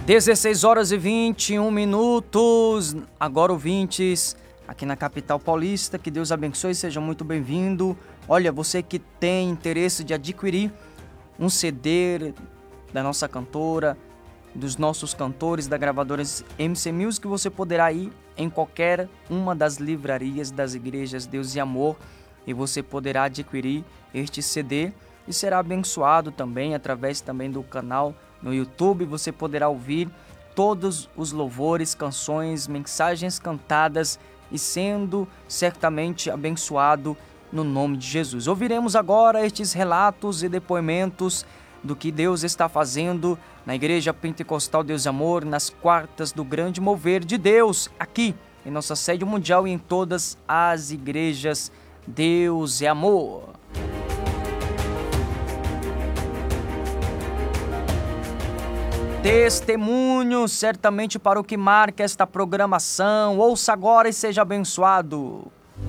16 horas e 21 minutos, agora ouvintes, aqui na capital paulista, que Deus abençoe, seja muito bem-vindo. Olha, você que tem interesse de adquirir um CD da nossa cantora, dos nossos cantores, da gravadora MC Music, você poderá ir em qualquer uma das livrarias das igrejas Deus e Amor e você poderá adquirir este CD e será abençoado também através também do canal no YouTube. Você poderá ouvir todos os louvores, canções, mensagens cantadas e sendo certamente abençoado no nome de Jesus. Ouviremos agora estes relatos e depoimentos do que Deus está fazendo na Igreja Pentecostal Deus e Amor nas quartas do Grande Mover de Deus, aqui em nossa sede mundial e em todas as igrejas Deus e Amor. Testemunho certamente para o que marca esta programação. Ouça agora e seja abençoado.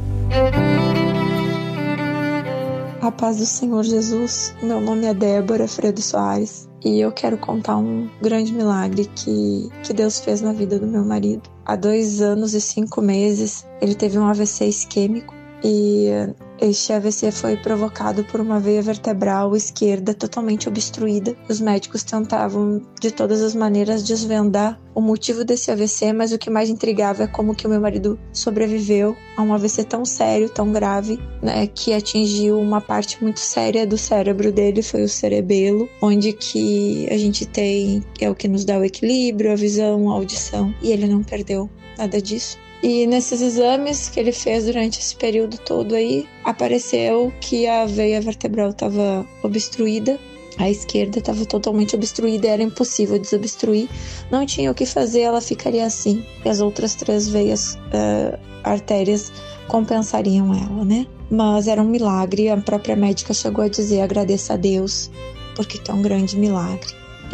A paz do Senhor Jesus. Meu nome é Débora Fredo Soares e eu quero contar um grande milagre que Deus fez na vida do meu marido. Há 2 anos e 5 meses ele teve um AVC isquêmico e este AVC foi provocado por uma veia vertebral esquerda totalmente obstruída. Os médicos tentavam de todas as maneiras desvendar o motivo desse AVC, mas o que mais intrigava é como que o meu marido sobreviveu a um AVC tão sério, tão grave, né, que atingiu uma parte muito séria do cérebro dele, foi o cerebelo, onde que a gente tem, é o que nos dá o equilíbrio, a visão, a audição, e ele não perdeu nada disso. E nesses exames que ele fez durante esse período todo aí, apareceu que a veia vertebral estava obstruída, a esquerda estava totalmente obstruída, era impossível desobstruir, não tinha o que fazer, ela ficaria assim. E as outras 3 veias, artérias, compensariam ela, né? Mas era um milagre, a própria médica chegou a dizer, agradeça a Deus, porque é um grande milagre.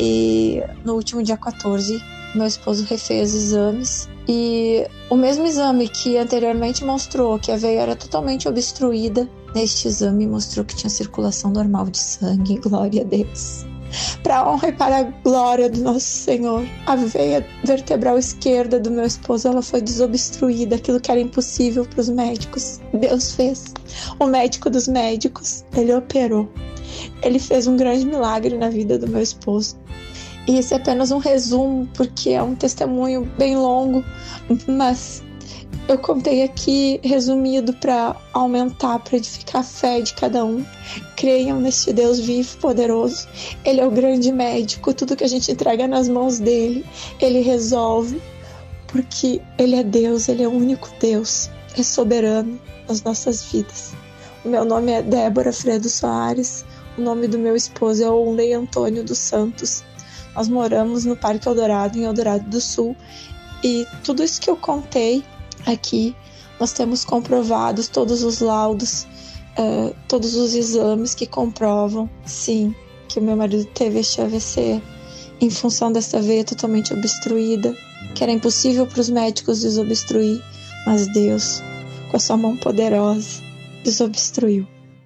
E no último dia 14, meu esposo refez exames, e o mesmo exame que anteriormente mostrou que a veia era totalmente obstruída, neste exame mostrou que tinha circulação normal de sangue. Glória a Deus. Para a honra e para a glória do nosso Senhor, a veia vertebral esquerda do meu esposo, ela foi desobstruída, aquilo que era impossível para os médicos. Deus fez. O médico dos médicos, ele operou. Ele fez um grande milagre na vida do meu esposo. E esse é apenas um resumo, porque é um testemunho bem longo, mas eu contei aqui resumido para aumentar, para edificar a fé de cada um. Creiam neste Deus vivo, poderoso. Ele é o grande médico, tudo que a gente entrega nas mãos dele, ele resolve, porque ele é Deus, ele é o único Deus, é soberano nas nossas vidas. O meu nome é Débora Fredo Soares, o nome do meu esposo é Onley Antônio dos Santos. Nós moramos no Parque Eldorado, em Eldorado do Sul, e tudo isso que eu contei aqui, nós temos comprovados todos os laudos, todos os exames que comprovam, sim, que o meu marido teve este AVC em função dessa veia totalmente obstruída, que era impossível para os médicos desobstruir, mas Deus, com a sua mão poderosa, desobstruiu.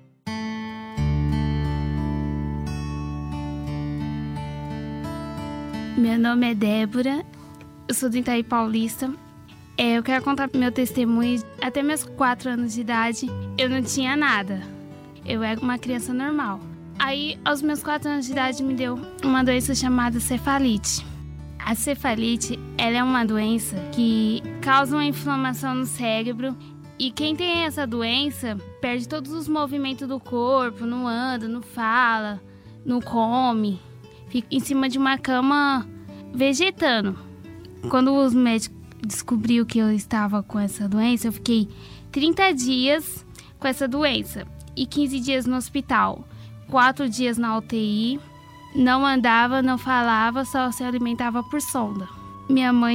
Meu nome é Débora, eu sou do Itaí Paulista. Eu quero contar meu testemunho. Até meus 4 anos de idade, eu não tinha nada. Eu era uma criança normal. Aí, aos meus 4 anos de idade, me deu uma doença chamada cefalite. A cefalite, ela é uma doença que causa uma inflamação no cérebro. E quem tem essa doença perde todos os movimentos do corpo, não anda, não fala, não come. Fica em cima de uma cama vegetando. Quando os médicos descobriram que eu estava com essa doença, eu fiquei 30 dias com essa doença e 15 dias no hospital. 4 dias na UTI, não andava, não falava, só se alimentava por sonda. Minha mãe